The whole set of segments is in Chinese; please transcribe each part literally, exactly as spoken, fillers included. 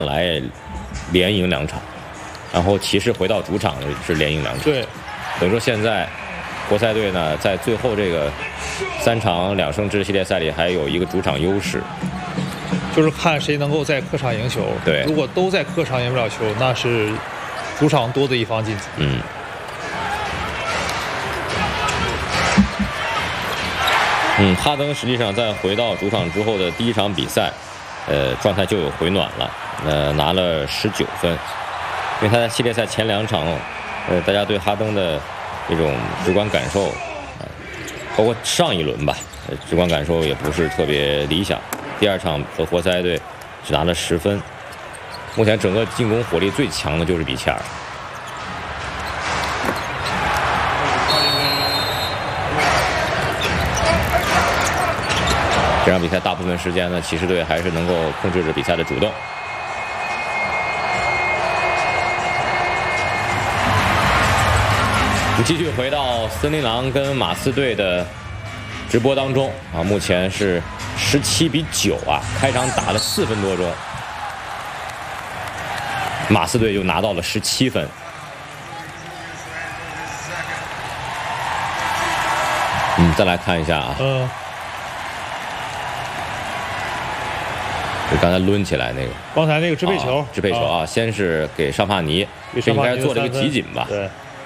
来连赢两场，然后骑士回到主场是连赢两场。 对， 等于说现在活塞队呢，在最后这个三场两胜制系列赛里还有一个主场优势， 就是看谁能够在客场赢球。 对， 如果都在客场赢不了球，那是主场多的一方晋级。 嗯。嗯，哈登实际上在回到主场之后的第一场比赛，呃，状态就有回暖了，呃，拿了十九分。因为他在系列赛前两场，呃，大家对哈登的这种直观感受，呃、包括上一轮吧，呃，直观感受也不是特别理想。第二场和活塞队只拿了十分。目前整个进攻火力最强的就是比切尔。这场比赛大部分时间呢，骑士队还是能够控制着比赛的主动。我们继续回到森林狼跟马刺队的直播当中啊，目前是十七比九啊，开场打了四分多钟，马刺队就拿到了十七分。嗯，再来看一下啊。 嗯。 就刚才抡起来那个， 刚才那个支配球， 啊、支配球啊，啊先是给尚帕尼，这应该是做了一个集锦吧？ 对。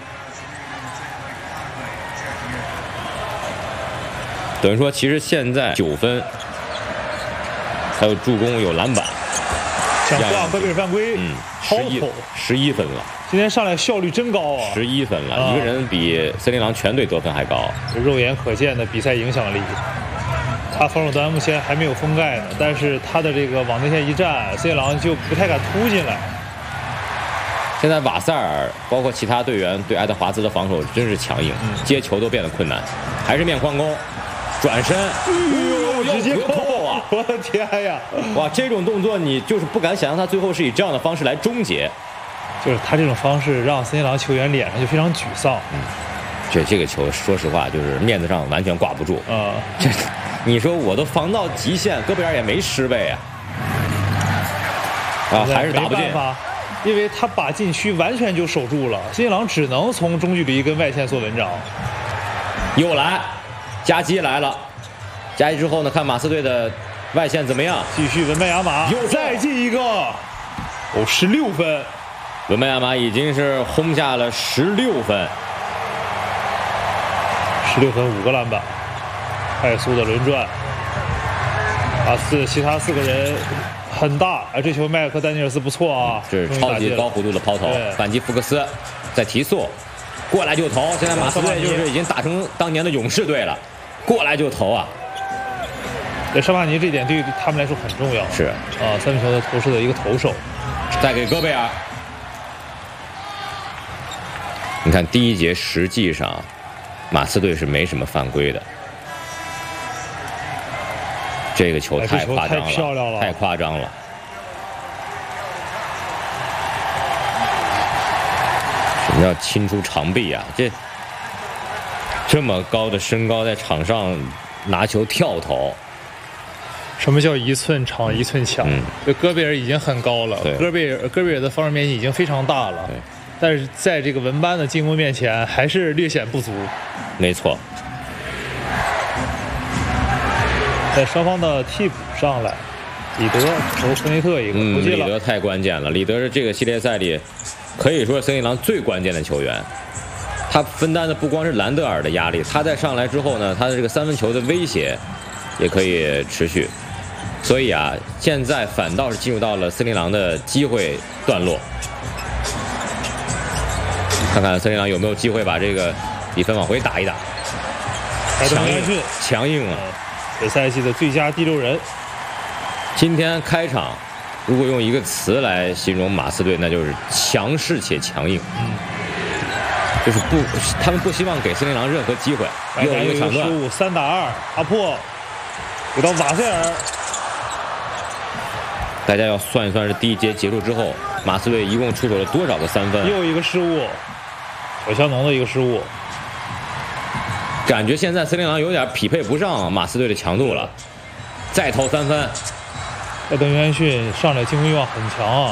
等于说，其实现在九分，还有助攻，有篮板， 想挂科贝尔犯规， 嗯，十一十一分了。 今天上来效率真高啊！ 十一分了，啊、一个人比森林狼全队得分还高， 肉眼可见的比赛影响力。他防守端目前还没有封盖呢，但是他的这个往内线一站，森林狼就不太敢突进来。 现在瓦塞尔包括其他队员对爱德华兹的防守真是强硬，嗯、接球都变得困难，还是面框攻，转身， 哎呦，直接扣啊！我的天呀！ 哇，这种动作你就是不敢想象他最后是以这样的方式来终结。 就是他这种方式让森林狼球员脸上就非常沮丧。 嗯，这这个球说实话就是面子上完全挂不住啊！ 这。你说我都防到极限，戈贝尔也没失位啊，啊还是打不进， 因为他把禁区完全就守住了，森林狼只能从中距离跟外线做文章。 又来，夹击来了，夹击之后呢，看马刺队的外线怎么样？ 继续文班亚马，又再进一个，哦，十六分， 文班亚马已经是轰下了十六分， 十六分五个篮板。快速的轮转，啊，四其他四个人很大，哎，这球麦克丹尼尔斯不错啊， 这是超级高弧度的抛投，反击福克斯，再提速，过来就投。现在马刺队就是已经打成当年的勇士队了，过来就投啊。 对，尚帕尼这点对于他们来说很重要， 是啊，三分球的投射的一个投手， 再给戈贝尔。你看第一节实际上马刺队是没什么犯规的。这个球太夸张了， 太漂亮了， 太夸张了！什么叫亲出长臂啊？这这么高的身高，在场上拿球跳投。 什么叫一寸长一寸强？嗯，这戈贝尔已经很高了，戈贝尔戈贝尔的防守面积已经非常大了，但是在这个文班的进攻面前，还是略显不足。 没错。 在双方的替补上来，里德投科内特一个， 嗯，里德太关键了。里德是这个系列赛里可以说森林狼最关键的球员，他分担的不光是兰德尔的压力，他在上来之后呢，他的这个三分球的威胁也可以持续。所以啊，现在反倒是进入到了森林狼的机会段落，看看森林狼有没有机会把这个比分往回打一打。强硬，强硬啊！ 本赛季的最佳第六人。 今天开场，如果用一个词来形容马刺队，那就是强势且强硬。嗯，就是不，他们不希望给森林狼任何机会。又一个抢断， 失误，三打二，阿破给到瓦塞尔。 大家要算一算，是第一节结束之后，马刺队一共出手了多少个三分？ 又一个失误，小香农的一个失误。 感觉现在森林狼有点匹配不上马刺队的强度了，再投三分。 艾登约翰逊上来进攻欲望很强啊。